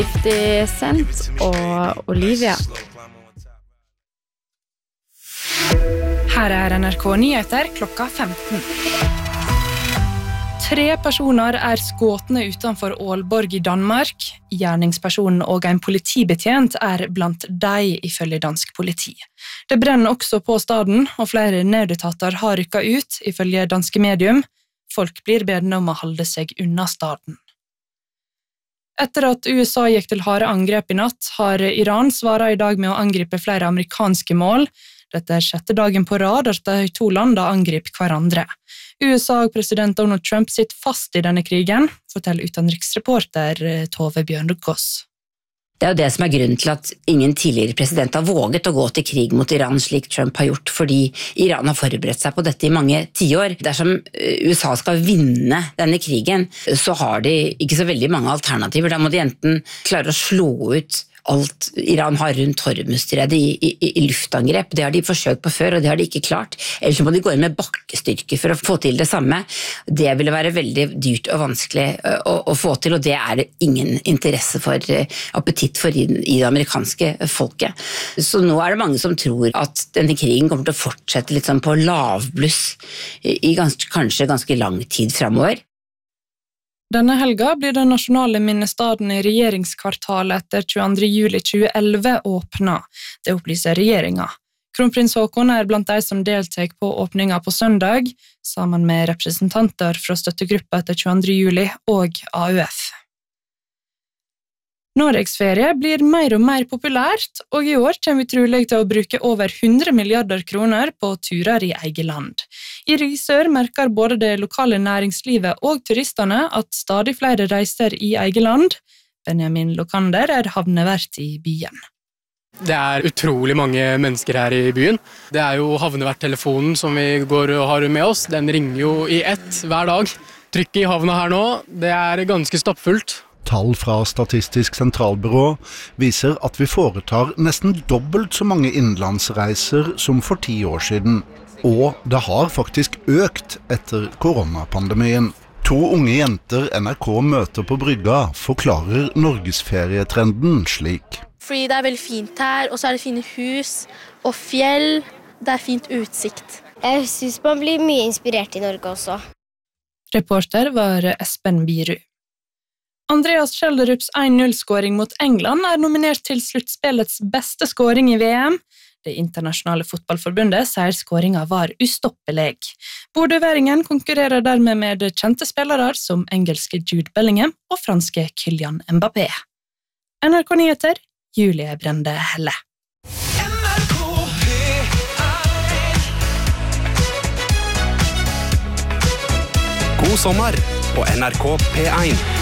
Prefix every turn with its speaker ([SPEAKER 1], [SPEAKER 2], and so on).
[SPEAKER 1] 50 Cent og Olivia.
[SPEAKER 2] Her NRK Nyheter klokka 15. 3 personer skåtne utenfor Aalborg i Danmark. Gjerningspersonen og en politibetjent blant de ifølge dansk politi. Det brenner også på staden, og flere nødetater har rykket ut, ifølge danske medium. Folk blir bedne om å holde seg unna staden. Etter at USA gikk til harde angrep i natt, har Iran svaret i dag med å angripe flere amerikanske mål. Dette 6. dagen på rad at de 2 landene angriper hverandre. USA og president Donald Trump sitter fast i denne krigen, forteller utenriksreporter Tove Bjørnås.
[SPEAKER 3] Det jo det som grunnen til at ingen tidligere president har våget å gå til krig mot Iran slik Trump har gjort, fordi Iran har forberedt seg på dette i mange tiår. Dersom USA skal vinne denne krigen, så har de ikke så veldig mange alternativer. Da må de enten klare å slå ut alt Iran har rundt Hormuzstredet i luftangrep. Det har de forsøkt på før, og det har de ikke klart. Ellers så må de gå inn med bakkestyrker for å få til det samme. Det ville være veldig dyrt og vanskelig å få til, og det det ingen interesse for, appetitt for i det amerikanske folket. Så nå det mange som tror at denne krigen kommer til å fortsette litt sånn på lavbluss i kanskje ganske lang tid fremover.
[SPEAKER 2] Denne helga blir den nasjonale minnestaden i regjeringskvartalet etter 22. juli 2011 åpnet. Det opplyser regjeringa. Kronprins Haakon blant de som deltar på åpninga på søndag, sammen med representanter fra støttegruppa etter 22. juli og AUF. Norgesferie blir mer og mer populært, og i år kommer vi trolig til å bruke over 100 milliarder kroner på turer i eget land. I Risør merker både det lokale næringslivet og turistene at stadig flere reiser i eget land. Benjamin Lokander havnevert i byen.
[SPEAKER 4] Det utrolig mange mennesker her i byen. Det jo havneverttelefonen som vi går og har med oss. Den ringer jo i ett hver dag. Trykket i havna her nå, det ganske stappfullt.
[SPEAKER 5] Tall fra Statistisk sentralbyrå viser at vi foretar nesten dobbelt så mange innenlandsreiser som for 10 år siden. Og det har faktisk økt etter koronapandemien. 2 unge jenter NRK møter på brygga forklarer norgesferietrenden slik.
[SPEAKER 6] Fordi det veldig fint her, og så det fine hus og fjell. Det fint utsikt. Jeg synes man blir mye inspirert i Norge også.
[SPEAKER 2] Reporter var Espen Biru. Andreas Schjelderups 1-0-skåring mot England nominert til sluttspillets beste skåring i VM. Det internasjonale fotballforbundet sier skåringen var ustoppelig. Bodøværingen konkurrerer dermed med kjente spillere som engelske Jude Bellingham og franske Kylian Mbappé. NRK Nyheter, Julie Brende Helle.
[SPEAKER 7] God sommer på NRK P1.